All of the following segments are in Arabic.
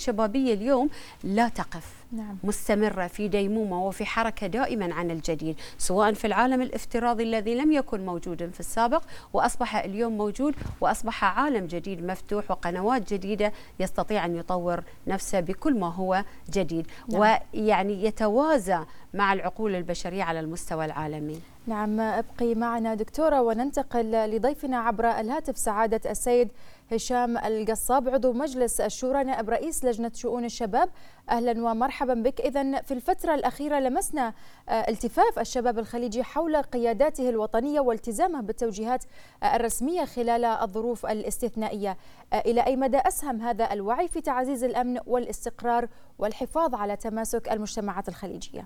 الشبابية اليوم لا تقف، نعم. مستمرة في ديمومة وفي حركة دائما عن الجديد، سواء في العالم الافتراضي الذي لم يكن موجودا في السابق وأصبح اليوم موجود، وأصبح عالم جديد مفتوح وقنوات جديدة يستطيع أن يطور نفسه بكل ما هو جديد. نعم. ويعني يتوازى مع العقول البشرية على المستوى العالمي. نعم، ابقي معنا دكتورة وننتقل لضيفنا عبر الهاتف سعادة السيد هشام القصاب، عضو مجلس الشورى نائب رئيس لجنة شؤون الشباب. أهلا ومرحبا بك. إذن في الفترة الأخيرة لمسنا التفاف الشباب الخليجي حول قياداته الوطنية والتزامه بالتوجيهات الرسمية خلال الظروف الاستثنائية. إلى أي مدى أسهم هذا الوعي في تعزيز الأمن والاستقرار والحفاظ على تماسك المجتمعات الخليجية؟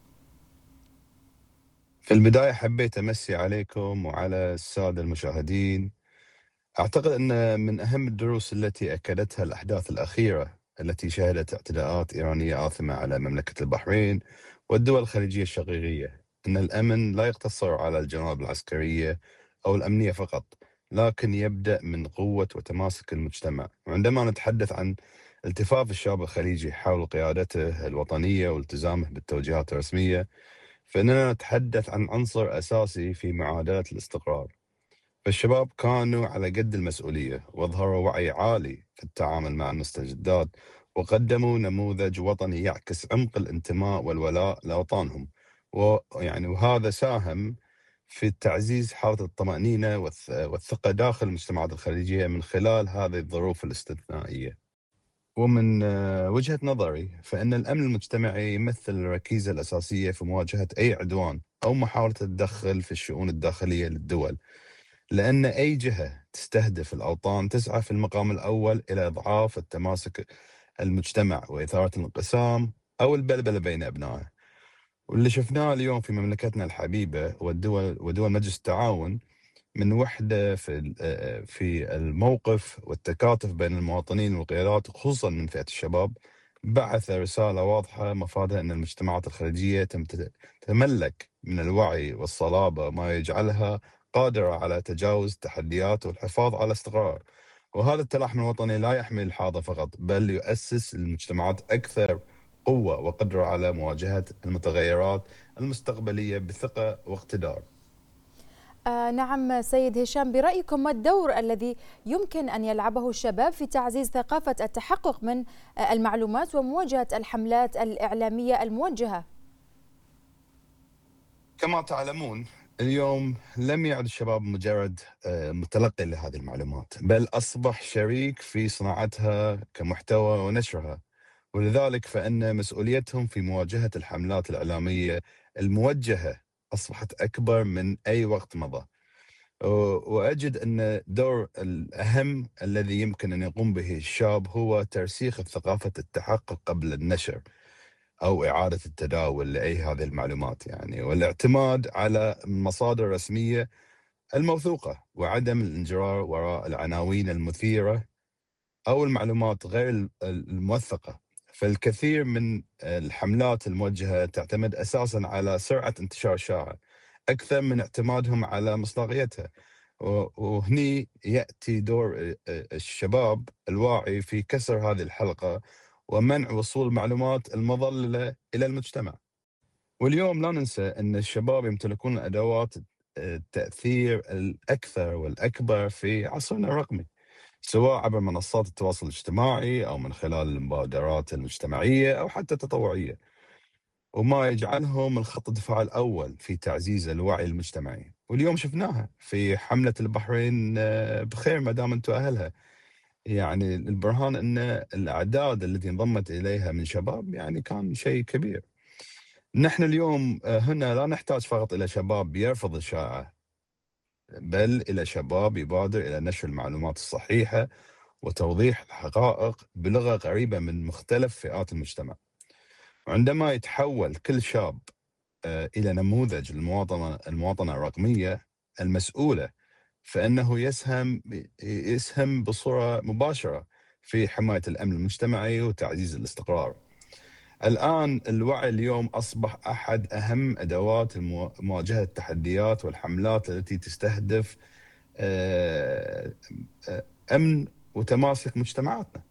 في البداية حبيت أمسي عليكم وعلى السادة المشاهدين. أعتقد أن من أهم الدروس التي أكدتها الأحداث الأخيرة التي شهدت اعتداءات إيرانية آثمة على مملكة البحرين والدول الخليجية الشقيقية أن الأمن لا يقتصر على الجوانب العسكرية أو الأمنية فقط، لكن يبدأ من قوة وتماسك المجتمع. وعندما نتحدث عن التفاف الشاب الخليجي حول قيادته الوطنية والتزامه بالتوجيهات الرسمية، فإننا نتحدث عن عنصر أساسي في معادلة الاستقرار. فالشباب كانوا على قد المسؤولية وظهروا وعي عالي في التعامل مع المستجدات، وقدموا نموذج وطني يعكس عمق الانتماء والولاء لأوطانهم، وهذا ساهم في تعزيز حالة الطمأنينة والثقة داخل المجتمعات الخليجية من خلال هذه الظروف الاستثنائية. ومن وجهة نظري فإن الأمن المجتمعي يمثل الركيزة الأساسية في مواجهة أي عدوان أو محاولة التدخل في الشؤون الداخلية للدول، لأن أي جهة تستهدف الأوطان تسعى في المقام الأول إلى إضعاف التماسك المجتمع وإثارة الانقسام أو البلبلة بين أبنائه. واللي شفناه اليوم في مملكتنا الحبيبة ودول مجلس التعاون من وحدة في الموقف والتكاتف بين المواطنين والقيادات، خصوصا من فئة الشباب، بعث رسالة واضحة مفادها أن المجتمعات الخليجية تتملك من الوعي والصلابة ما يجعلها قادرة على تجاوز التحديات والحفاظ على الاستقرار. وهذا التلاحم الوطني لا يحمي الحاضر فقط، بل يؤسس المجتمعات أكثر قوة وقدرة على مواجهة المتغيرات المستقبلية بثقة واقتدار. نعم سيد هشام، برأيكم ما الدور الذي يمكن أن يلعبه الشباب في تعزيز ثقافة التحقق من المعلومات ومواجهة الحملات الإعلامية الموجهة؟ كما تعلمون اليوم لم يعد الشباب مجرد متلقي لهذه المعلومات، بل أصبح شريك في صناعتها كمحتوى ونشرها. ولذلك فإن مسؤوليتهم في مواجهة الحملات الإعلامية الموجهة أصبحت أكبر من أي وقت مضى. وأجد أن الدور الأهم الذي يمكن أن يقوم به الشاب هو ترسيخ ثقافة التحقق قبل النشر أو إعادة التداول لأي هذه المعلومات، والاعتماد على مصادر رسمية الموثوقة، وعدم الانجرار وراء العناوين المثيرة أو المعلومات غير الموثقة. فالكثير من الحملات الموجهة تعتمد أساساً على سرعة انتشار الشائع أكثر من اعتمادهم على مصداقيتها. وهني يأتي دور الشباب الواعي في كسر هذه الحلقة ومنع وصول المعلومات المضللة إلى المجتمع. واليوم لا ننسى أن الشباب يمتلكون أدوات التأثير الأكثر والأكبر في عصرنا الرقمي، سواء عبر منصات التواصل الاجتماعي أو من خلال المبادرات المجتمعية أو حتى التطوعية، وما يجعلهم الخط الدفاع الأول في تعزيز الوعي المجتمعي. واليوم شفناها في حملة البحرين بخير ما دام أنتم أهلها. البرهان أن الأعداد التي انضمت إليها من شباب كان شيء كبير. نحن اليوم هنا لا نحتاج فقط إلى شباب يرفض الشائعة، بل إلى شباب يبادر إلى نشر المعلومات الصحيحة وتوضيح الحقائق بلغة قريبة من مختلف فئات المجتمع. وعندما يتحول كل شاب إلى نموذج المواطنة الرقمية المسؤولة، فإنه يسهم بصورة مباشرة في حماية الأمن المجتمعي وتعزيز الاستقرار. الآن الوعي اليوم أصبح أحد أهم أدوات مواجهة التحديات والحملات التي تستهدف أمن وتماسك مجتمعاتنا.